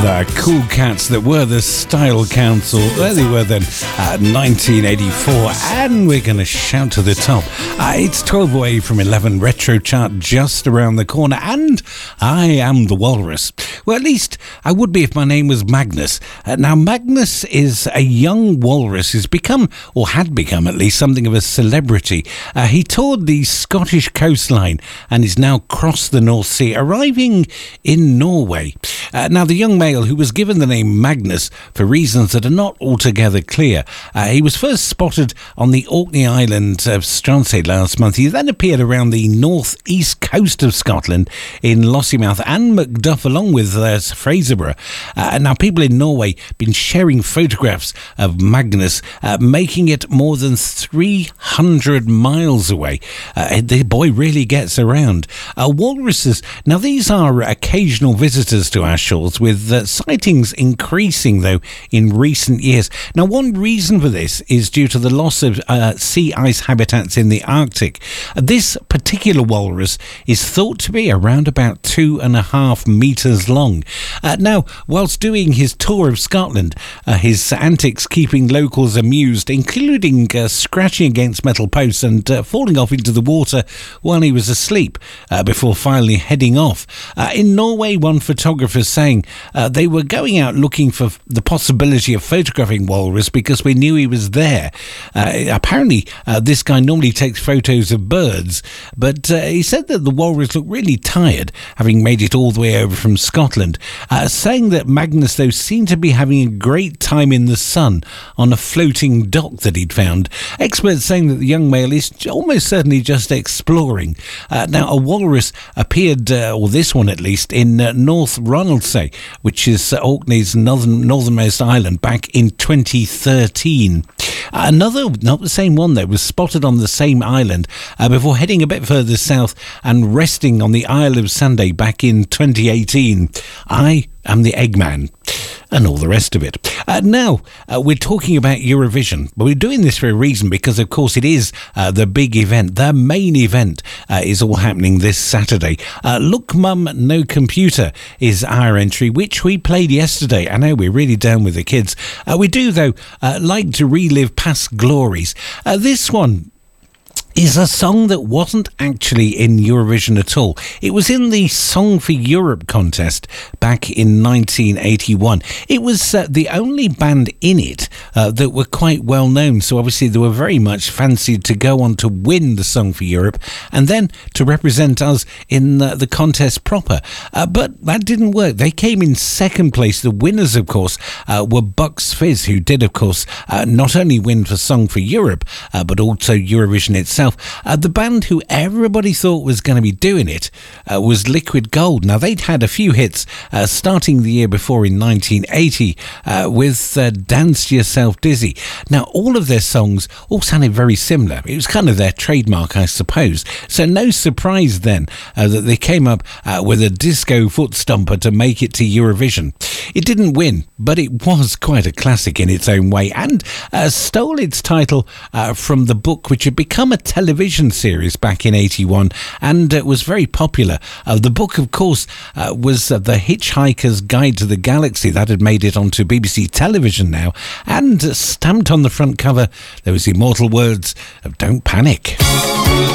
The cool cats that were the Style Council. There they were then, 1984, and we're going to shout to the top. It's 12 away from 11, retro chart just around the corner, and I am the Walrus. Well, at least I would be if my name was Magnus. Now, Magnus is a young walrus who's become, or had become at least, something of a celebrity. He toured the Scottish coastline and is now crossed the North Sea, arriving in Norway. Now, the young male who was given the name Magnus for reasons that are not altogether clear. He was first spotted on the Orkney Island of Strathspey last month. He then appeared around the north-east coast of Scotland in Lossiemouth and Macduff, along with Fraserburgh. Now, people in Norway have been sharing photographs of Magnus, making it more than 300 miles away. The boy really gets around. Walruses, now these are occasional visitors to our shores, with sightings increasing, though, in recent years. Now, one reason for this is due to the loss of sea ice habitats in the Arctic. This particular walrus is thought to be around about 2.5 metres long. Now, whilst doing his tour of Scotland, his antics keeping locals amused, including scratching against metal posts and falling off into the water while he was asleep, before finally heading off. In Norway, one photographer saying they were going out looking for the possibility of photographing walrus because we knew he was there. Apparently, this guy normally takes photos of birds, but he said that the walrus looked really tired, having made it all the way over from Scotland, saying that Magnus, though, seemed to be having a great time in the sun on a floating dock that he'd found. Experts saying that the young male is almost certainly just exploring. Now, a walrus appeared, or this one at least, in North Ronaldsay, which is Orkney's northernmost island, back in 2013. Another, not the same one though, was spotted on the same island before heading a bit further south and resting on the Isle of Sunday back in 2018. I am the Eggman, and all the rest of it. Now, we're talking about Eurovision, but we're doing this for a reason, because of course it is the big event. The main event is all happening this Saturday. Look Mum, No Computer is our entry, which we played yesterday. I know we're really down with the kids. We do, though, like to relive past glories. This one is a song that wasn't actually in Eurovision at all. It was in the Song for Europe contest back in 1981. It was the only band in it that were quite well known, so obviously they were very much fancied to go on to win the Song for Europe and then to represent us in the contest proper. But that didn't work. They came in second place. The winners, of course, were Bucks Fizz, who did, of course, not only win for Song for Europe, but also Eurovision itself. The band who everybody thought was going to be doing it was Liquid Gold. Now, they'd had a few hits starting the year before in 1980 with Dance Yourself Dizzy. Now, all of their songs all sounded very similar. It was kind of their trademark, I suppose. So no surprise then that they came up with a disco foot stomper to make it to Eurovision. It didn't win, but it was quite a classic in its own way, and stole its title from the book which had become a television series back in 81 and was very popular. The book, of course, was The Hitchhiker's Guide to the Galaxy. That had made it onto BBC television now, and stamped on the front cover, those immortal words of "Don't Panic."